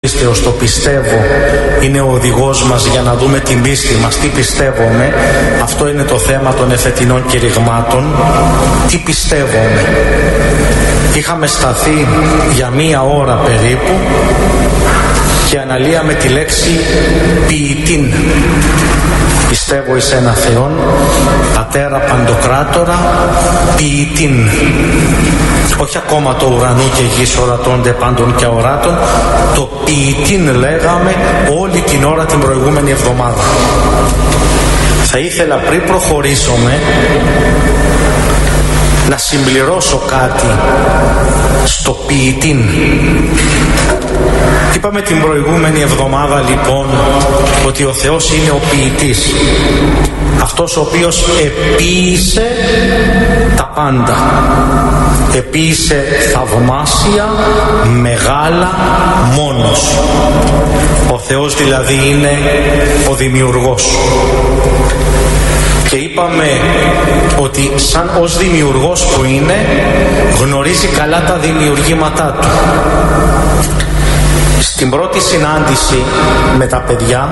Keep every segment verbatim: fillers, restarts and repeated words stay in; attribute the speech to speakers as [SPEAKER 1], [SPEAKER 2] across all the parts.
[SPEAKER 1] πίστεως, το πιστεύω, είναι ο οδηγός μας για να δούμε την πίστη μας. Τι πιστεύουμε, αυτό είναι το θέμα των εφετινών κηρυγμάτων. Τι πιστεύουμε. Είχαμε σταθεί για μία ώρα περίπου και αναλύαμε τη λέξη ποιητήν. Πιστεύω εις ένα Θεόν, Πατέρα Παντοκράτορα, ποιητήν. Όχι ακόμα το ουρανού και γης ορατώνται πάντων και αοράτων. Το ποιητήν λέγαμε όλη την ώρα την προηγούμενη εβδομάδα. Θα ήθελα πριν προχωρήσουμε να συμπληρώσω κάτι στο ποιητήν. Είπαμε την προηγούμενη εβδομάδα λοιπόν ότι ο Θεός είναι ο ποιητής, αυτός ο οποίος επίησε τα πάντα, επίησε θαυμάσια, μεγάλα, μόνος. Ο Θεός δηλαδή είναι ο δημιουργός. Και είπαμε ότι σαν ως δημιουργός που είναι, γνωρίζει καλά τα δημιουργήματά του. Στην πρώτη συνάντηση με τα παιδιά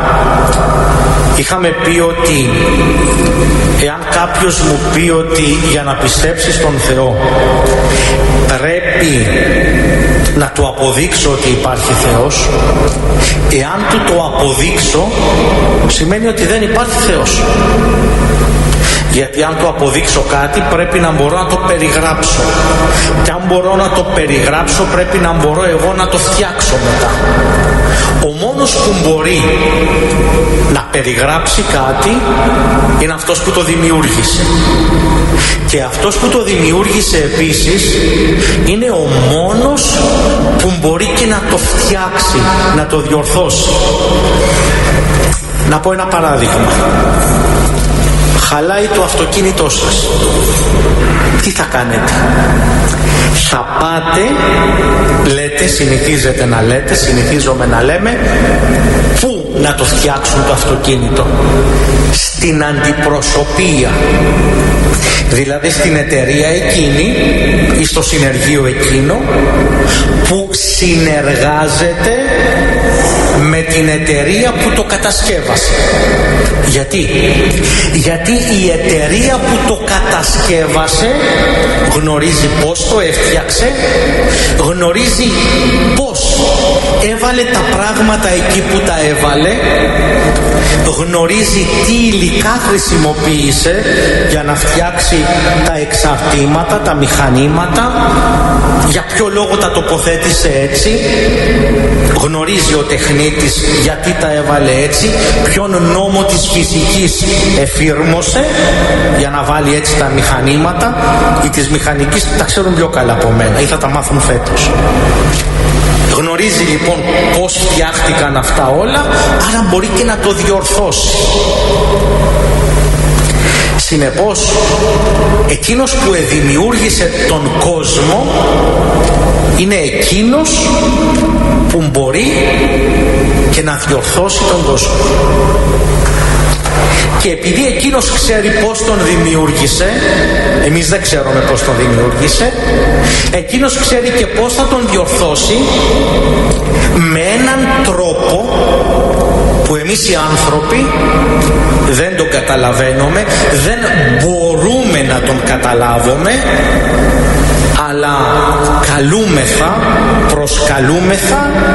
[SPEAKER 1] είχαμε πει ότι εάν κάποιος μου πει ότι για να πιστέψει στον Θεό πρέπει να του αποδείξω ότι υπάρχει Θεός, εάν του το αποδείξω σημαίνει ότι δεν υπάρχει Θεός. Γιατί αν το αποδείξω κάτι πρέπει να μπορώ να το περιγράψω. Και αν μπορώ να το περιγράψω πρέπει να μπορώ εγώ να το φτιάξω μετά. Ο μόνος που μπορεί να περιγράψει κάτι είναι αυτός που το δημιούργησε. Και αυτός που το δημιούργησε επίσης είναι ο μόνος που μπορεί και να το φτιάξει, να το διορθώσει. Να πω ένα παράδειγμα. Χαλάει το αυτοκίνητό σας. Τι θα κάνετε? Θα πάτε, λέτε, συνηθίζετε να λέτε, συνηθίζομαι να λέμε, πού να το φτιάξουν το αυτοκίνητο? Στην αντιπροσωπεία. Δηλαδή στην εταιρεία εκείνη ή στο συνεργείο εκείνο που συνεργάζεται με την εταιρεία που το κατασκεύασε. Γιατί? Γιατί η εταιρεία που το κατασκεύασε γνωρίζει πώς το έφτιαξε, γνωρίζει πώς έβαλε τα πράγματα εκεί που τα έβαλε, γνωρίζει τι υλικά χρησιμοποίησε για να φτιάξει τα εξαρτήματα, τα μηχανήματα, για ποιο λόγο τα τοποθέτησε έτσι, γνωρίζει ο τεχνίτης γιατί τα έβαλε έτσι, ποιον νόμο της φυσικής εφήρμοσε για να βάλει έτσι τα μηχανήματα. Οι της μηχανικής τα ξέρουν πιο καλά από μένα ή θα τα μάθουν φέτος. Γνωρίζει λοιπόν πώς φτιάχτηκαν αυτά όλα, άρα μπορεί και να το διορθώσει. Συνεπώς, εκείνος που εδημιούργησε τον κόσμο είναι εκείνος που μπορεί και να διορθώσει τον κόσμο. Και επειδή εκείνος ξέρει πώς τον δημιούργησε, εμείς δεν ξέρουμε πώς τον δημιούργησε, εκείνος ξέρει και πώς θα τον διορθώσει με έναν τρόπο που εμείς οι άνθρωποι δεν τον καταλαβαίνουμε, δεν μπορούμε να τον καταλάβουμε, αλλά καλούμεθα, προσκαλούμεθα